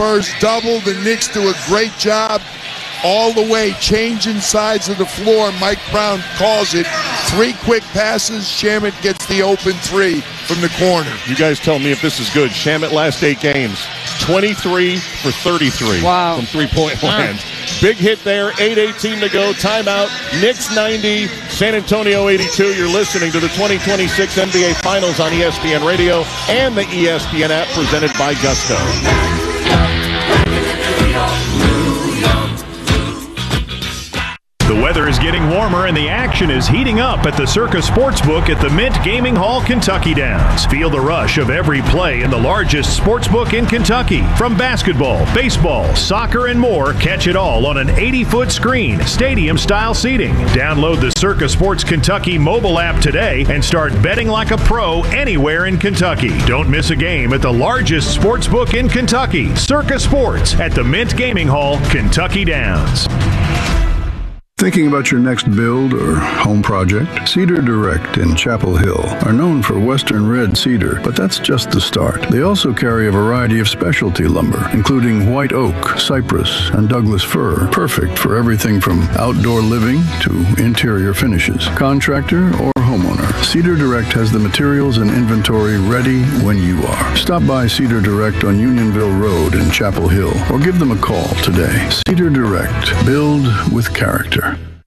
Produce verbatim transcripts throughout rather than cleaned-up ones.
Spurs double. The Knicks do a great job all the way, changing sides of the floor. Mike Brown calls it. Three quick passes. Shamet gets the open three from the corner. You guys tell me if this is good. Shamet last eight games, twenty-three for thirty-three wow. from three-point land. Big hit there, eight eighteen to go, timeout. Knicks ninety, San Antonio eighty-two. You're listening to the twenty twenty-six N B A Finals on E S P N Radio and the E S P N app presented by Gusto. The weather is getting warmer and the action is heating up at the Circa Sportsbook at the Mint Gaming Hall, Kentucky Downs. Feel the rush of every play in the largest sportsbook in Kentucky. From basketball, baseball, soccer, and more, catch it all on an eighty-foot screen, stadium-style seating. Download the Circa Sports Kentucky mobile app today and start betting like a pro anywhere in Kentucky. Don't miss a game at the largest sportsbook in Kentucky, Circa Sports at the Mint Gaming Hall, Kentucky Downs. Thinking about your next build or home project? Cedar Direct in Chapel Hill are known for Western red cedar, but that's just the start. They also carry a variety of specialty lumber, including white oak, cypress, and Douglas fir, perfect for everything from outdoor living to interior finishes. Contractor or homeowner, Cedar Direct has the materials and inventory ready when you are. Stop by Cedar Direct on Unionville Road in Chapel Hill or give them a call today. Cedar Direct. Build with character.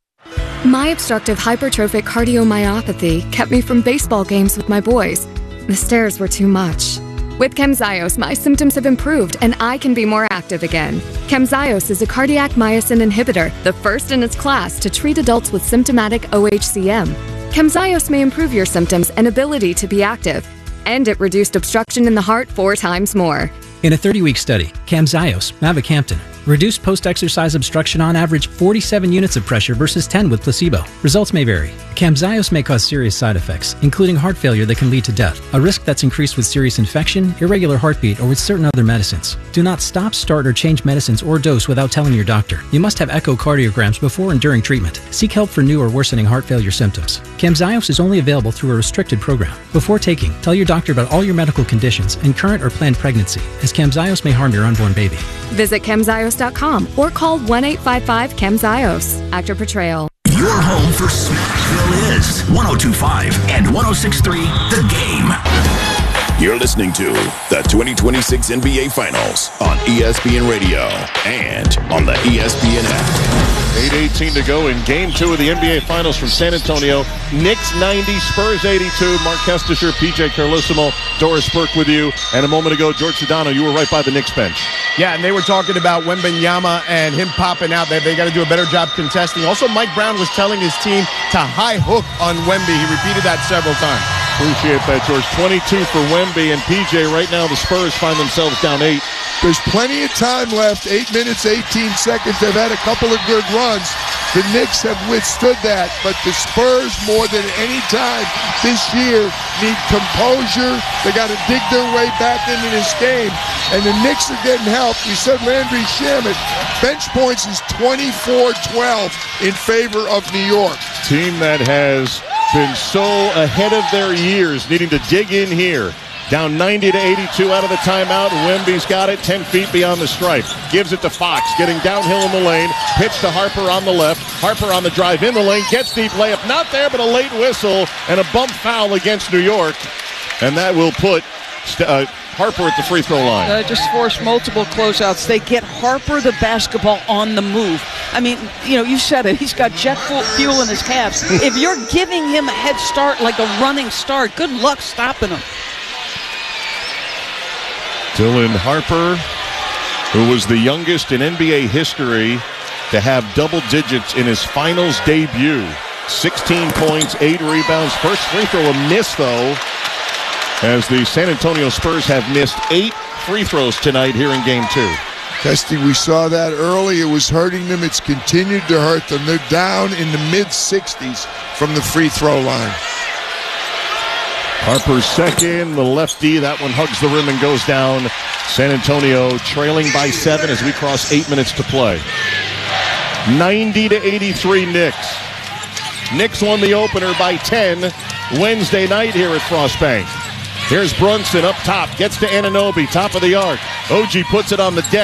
My obstructive hypertrophic cardiomyopathy kept me from baseball games with my boys. The stairs were too much. With Camzyos, my symptoms have improved and I can be more active again. Camzyos is a cardiac myosin inhibitor, the first in its class to treat adults with symptomatic O H C M. Camzyos may improve your symptoms and ability to be active, and it reduced obstruction in the heart four times more. In a thirty-week study, Camzyos, mavacamten, reduced post-exercise obstruction on average forty-seven units of pressure versus ten with placebo. Results may vary. Camzyos may cause serious side effects, including heart failure that can lead to death, a risk that's increased with serious infection, irregular heartbeat, or with certain other medicines. Do not stop, start, or change medicines or dose without telling your doctor. You must have echocardiograms before and during treatment. Seek help for new or worsening heart failure symptoms. Camzyos is only available through a restricted program. Before taking, tell your doctor about all your medical conditions and current or planned pregnancy, as Camzyos may harm your unborn baby. Visit camzyos dot com or call one eight five five camzyos. Actor Portrayal. Your home for Smashville is one oh two point five and one oh six point three The Game. You're listening to the twenty twenty-six N B A Finals on E S P N Radio and on the E S P N app. eight eighteen to go in Game two of the N B A Finals from San Antonio. Knicks ninety, Spurs eighty-two. Mark Kestisher, P J Carlissimo, Doris Burke with you. And a moment ago, George Sedano, you were right by the Knicks bench. Yeah, and they were talking about Wembanyama and him popping out. They, they got to do a better job contesting. Also, Mike Brown was telling his team to high hook on Wemby. He repeated that several times. Appreciate that, George. twenty-two for Wemby and P J. Right now, the Spurs find themselves down eight. There's plenty of time left. Eight minutes, eighteen seconds. They've had a couple of good runs. The Knicks have withstood that, but the Spurs, more than any time this year, need composure. They got to dig their way back into this game, and the Knicks are getting help. We said Landry Shamet, bench points is twenty-four twelve in favor of New York. Team that has been so ahead of their years, needing to dig in here. Down ninety to eighty-two out of the timeout. Wemby's got it ten feet beyond the stripe. Gives it to Fox, getting downhill in the lane. Pitch to Harper on the left. Harper on the drive in the lane. Gets deep layup. Not there, but a late whistle and a bump foul against New York. And that will put uh, Harper at the free throw line. Uh, just forced multiple closeouts. They get Harper the basketball on the move. I mean, you know, you said it. He's got jet fuel in his calves. If you're giving him a head start, like a running start, good luck stopping him. Dylan Harper, who was the youngest in N B A history to have double digits in his finals debut. sixteen points, eight rebounds. First free throw a miss, though, as the San Antonio Spurs have missed eight free throws tonight here in Game two. Testy, we saw that early. It was hurting them. It's continued to hurt them. They're down in the mid-sixties from the free throw line. Harper's second, the lefty. That one hugs the rim and goes down. San Antonio trailing by seven as we cross eight minutes to play. ninety to eighty-three Knicks. Knicks won the opener by ten Wednesday night here at Frost Bank. Here's Brunson up top, gets to Anunoby, top of the arc. O G puts it on the deck.